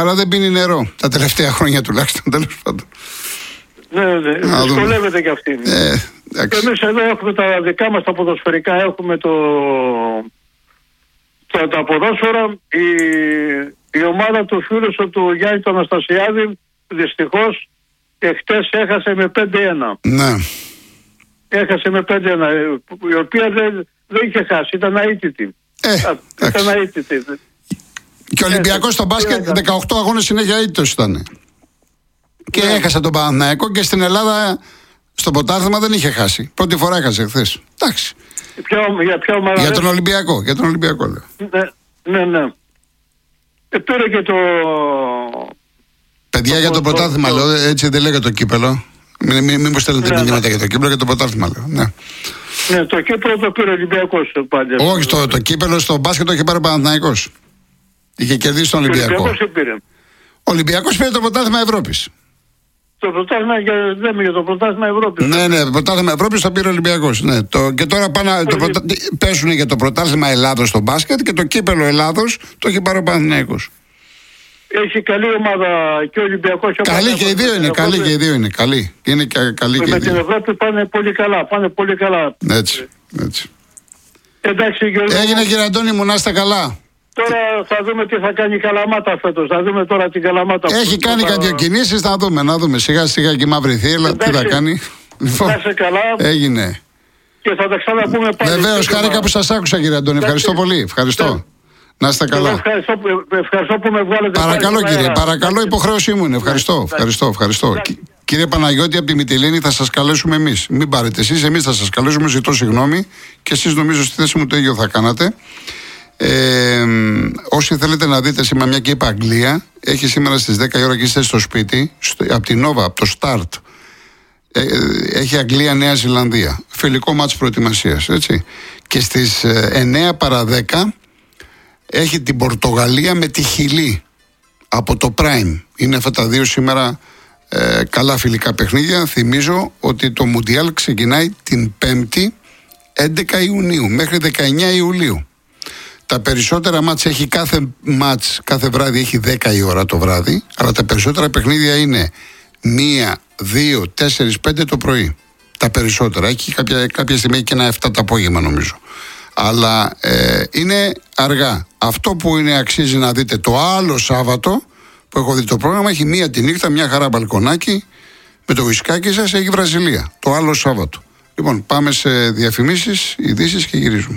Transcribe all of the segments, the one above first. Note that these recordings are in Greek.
Άρα δεν πίνει νερό τα τελευταία χρόνια τουλάχιστον, τέλος πάντων. Ναι, δυσκολεύεται και αυτή. Και εμείς εδώ έχουμε τα δικά μας τα ποδοσφαιρικά, έχουμε τα ποδόσφαιρα. Η ομάδα του φίλου του Γιάννη του Αναστασιάδη δυστυχώς εχτες έχασε με 5-1. Ναι. Έχασε με 5-1, η οποία δεν είχε χάσει, ήταν αίτητη. Ήταν αίτητη. Και ο Ολυμπιακός στο μπάσκετ 18 αγώνες συνέχεια αίτητος ήταν. Και έχασε τον Παναθηναϊκό και στην Ελλάδα στο πρωτάθλημα δεν είχε χάσει. Πρώτη φορά έχασε χθες. Εντάξει. Για ποια ομάδα? Για τον Ολυμπιακό. Για τον Ολυμπιακό λέω. Ναι. Πήρε και το... Παιδιά, για το πρωτάθλημα λέω, έτσι δεν λέγεται το κύπελο. Μην μου στέλνετε μηνύματα για το κύπελο, για το πρωτάθλημα λέω. Ναι, το κύπελο το πήρε ο Ολυμπιακός. Όχι, το κύπελο στο μπάσκετ το είχε πάρει ο Παναθηναϊκός. Είχε κερδίσει τον Ολυμπιακό. Ο Ολυμπιακός πήρε το πρωτάθλημα Ευρώπης. Το πρωτάθλημα, λέμε για το πρωτάθλημα Ευρώπης. Ναι, πρωτάθλημα Ευρώπης το πήρε ο Ολυμπιακός. Ναι. Και τώρα πέσουν για το πρωτάθλημα Ελλάδος στο μπάσκετ και το κύπελο Ελλάδος το έχει πάρει ο Παναθηναϊκός. Έχει καλή ομάδα και ο Ολυμπιακός. Καλή και οι δύο είναι. Καλή και οι δύο είναι. Καλή. Είναι καλή και οι δύο. Με την Ευρώπη πάνε πολύ καλά. Έτσι. Εντάξει, Γιώργο. Έγινε, κύριε Αντώνη μου, να είστε καλά. Τώρα θα δούμε τι θα κάνει η Καλαμάτα φέτος. Θα δούμε τώρα την Καλαμάτα. Έχει κάνει κάτι κινήσεις, να δούμε. Σιγά σιγά και η μαύρη θύελα, τι θα κάνει. Λοιπόν, να είσαι καλά. Έγινε. Και θα τα ξαναπούμε πάλι. Βεβαίως, χάρηκα που σας άκουσα, κύριε Αντώνη. Ευχαριστώ πολύ. Ευχαριστώ. Να είστε καλά. Ευχαριστώ που με βγάλετε. Παρακαλώ, κύριε. Παρακαλώ, υποχρέωσή μου είναι. Ευχαριστώ. Κύριε Παναγιώτη, από τη Μυτιλήνη θα σας καλέσουμε εμείς. Μην πάρετε εσείς, εμείς θα σας καλέσουμε. Ζητώ συγγνώμη και εσείς νομίζω στη θέση μου το ίδιο θα κάνατε. Όσοι θέλετε να δείτε σήμερα, μια και είπα Αγγλία, έχει σήμερα στις 10 η ώρα και είστε στο σπίτι, από την Νόβα, από το Start. Έχει Αγγλία Νέα Ζηλανδία. Φιλικό μάτς προετοιμασίας, έτσι. Και στις 9 παρα 10 έχει την Πορτογαλία με τη Χιλή από το Prime. Είναι αυτά τα δύο σήμερα καλά φιλικά παιχνίδια. Θυμίζω ότι το Μουντιάλ ξεκινάει την 5η 11 Ιουνίου μέχρι 19 Ιουλίου. Τα περισσότερα μάτς έχει κάθε βράδυ έχει 10 η ώρα το βράδυ, αλλά τα περισσότερα παιχνίδια είναι 1, 2, 4, 5 το πρωί. Τα περισσότερα. Έχει κάποια στιγμή και ένα 7 το απόγευμα νομίζω. Αλλά είναι αργά. Αυτό που αξίζει να δείτε το άλλο Σάββατο που έχω δει το πρόγραμμα, έχει 1 τη νύχτα, μια χαρά μπαλκονάκι με το βυσκάκι σας, έχει Βραζιλία. Το άλλο Σάββατο. Λοιπόν, πάμε σε διαφημίσεις, ειδήσεις και γυρίζουμε.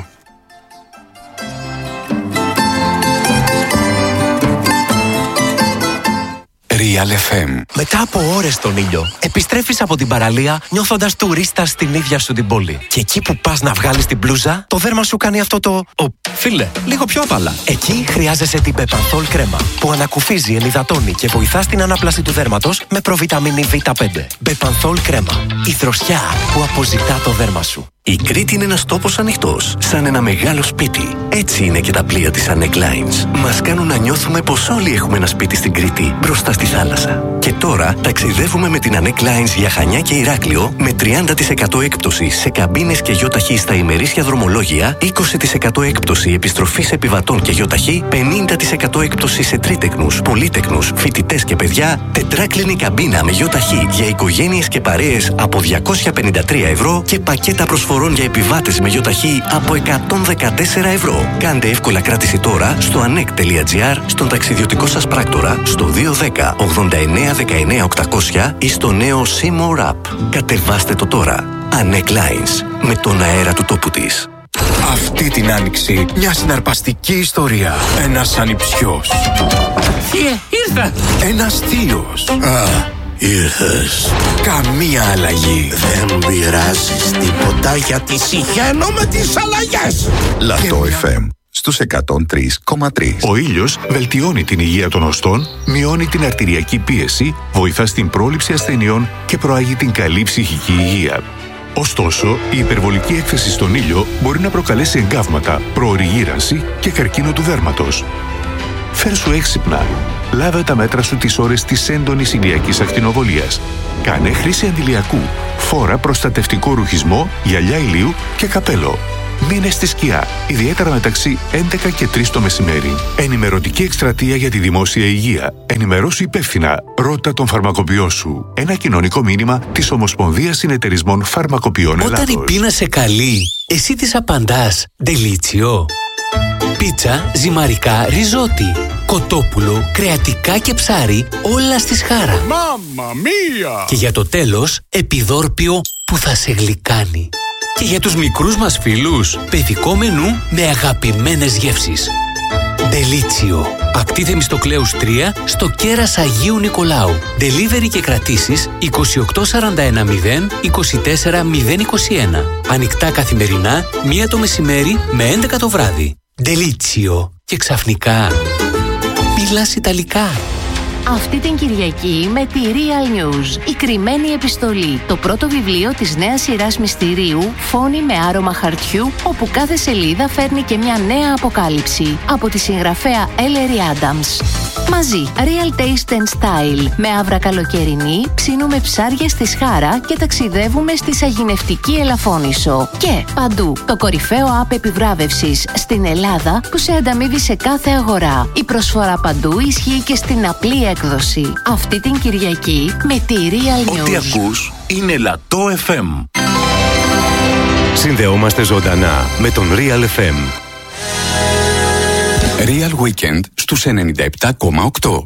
Real FM. Μετά από ώρες στον ήλιο, επιστρέφεις από την παραλία νιώθοντας τουρίστας στην ίδια σου την πόλη. Και εκεί που πας να βγάλεις την μπλούζα, το δέρμα σου κάνει αυτό το φίλε, λίγο πιο απαλά. Εκεί χρειάζεσαι την Μπεπανθόλ κρέμα, που ανακουφίζει, ενυδατώνει και βοηθά στην ανάπλαση του δέρματος με προβιταμίνη Β5. Μπεπανθόλ κρέμα. Η δροσιά που αποζητά το δέρμα σου. Η Κρήτη είναι ένας τόπος ανοιχτός, σαν ένα μεγάλο σπίτι. Έτσι είναι και τα πλοία της Anek Lines. Μας κάνουν να νιώθουμε πως όλοι έχουμε ένα σπίτι στην Κρήτη, μπροστά στη θάλασσα. Και τώρα ταξιδεύουμε με την Anek Lines για Χανιά και Ηράκλειο με 30% έκπτωση σε καμπίνες και γιοταχή στα ημερήσια δρομολόγια, 20% έκπτωση επιστροφής επιβατών και γιοταχή, 50% έκπτωση σε τρίτεκνους, πολύτεκνους, φοιτητές και παιδιά, τετράκλινη καμπίνα με γιοταχή για οικογένειες και παρέες από 253 ευρώ και πακέτα προσφορών για επιβάτες με γιοταχή από 114 ευρώ. Κάντε εύκολα κράτηση τώρα στο anek.gr, στον ταξιδιωτικό σας πράκτορα, στο 210 89 19 800 ή στο νέο Seymour App. Κατεβάστε το τώρα. Anek Lines, με τον αέρα του τόπου της. Αυτή την άνοιξη μια συναρπαστική ιστορία. Ένας ανιψιός. Ήρθα. Ένας θείος. Ήρθες. Καμία αλλαγή. Δεν πειράζεις τίποτα γιατί συχαίνω με τις αλλαγές. Λατό FM στους 103,3. Ο ήλιος βελτιώνει την υγεία των οστών, μειώνει την αρτηριακή πίεση, βοηθά στην πρόληψη ασθενειών και προάγει την καλή ψυχική υγεία. Ωστόσο, η υπερβολική έκθεση στον ήλιο μπορεί να προκαλέσει εγκάβματα, προωρή γύρανση και καρκίνο του δέρματος. Φέρσου έξυπνα. Λάβε τα μέτρα σου τις ώρες της έντονης ηλιακής ακτινοβολίας. Κάνε χρήση αντιλιακού. Φόρα προστατευτικό ρουχισμό, γυαλιά ηλίου και καπέλο. Μείνε στη σκιά, ιδιαίτερα μεταξύ 11 και 3 το μεσημέρι. Ενημερωτική εκστρατεία για τη δημόσια υγεία. Ενημερώσου υπεύθυνα. Ρώτα τον φαρμακοποιό σου. Ένα κοινωνικό μήνυμα της Ομοσπονδίας Συνεταιρισμών Φαρμακοποιών Ελλάδος. Όταν η πείνα σε καλεί, εσύ της απαντάς «Ντελίτσιο». Πίτσα, ζυμαρικά, ριζότι, κοτόπουλο, κρεατικά και ψάρι, όλα στη Σχάρα. Μάμμα μία! Και για το τέλος, επιδόρπιο που θα σε γλυκάνει. Και για τους μικρούς μας φίλους, παιδικό μενού με αγαπημένες γεύσεις. Ντελίτσιο. Ακτή Θεμιστοκλέους 3 στο κέρας Αγίου Νικολάου. Delivery και κρατήσεις 28410 24021. Ανοιχτά καθημερινά 1 το μεσημέρι με 11 το βράδυ. Ντελίτσιο. Και ξαφνικά μιλάς Ιταλικά. Αυτή την Κυριακή με τη Real News, η κρυμμένη επιστολή, το πρώτο βιβλίο της νέας σειράς μυστηρίου «Φόνοι με άρωμα χαρτιού», όπου κάθε σελίδα φέρνει και μια νέα αποκάλυψη, από τη συγγραφέα Ellery Adams. Μαζί, Real Taste and Style, με άβρα καλοκαιρινή, ψήνουμε ψάρια στη Σχάρα και ταξιδεύουμε στη σαγηνευτική Ελαφώνησο. Και παντού, το κορυφαίο app επιβράβευσης στην Ελλάδα που σε ανταμείβει σε κάθε αγορά. Η προσφορά παντού ισχύει και στην απλή έκδοση. Αυτή την Κυριακή με τη Real News. Ό,τι ακούς είναι Λατό FM. Συνδεόμαστε ζωντανά με τον Real FM. Real Weekend στους 97,8.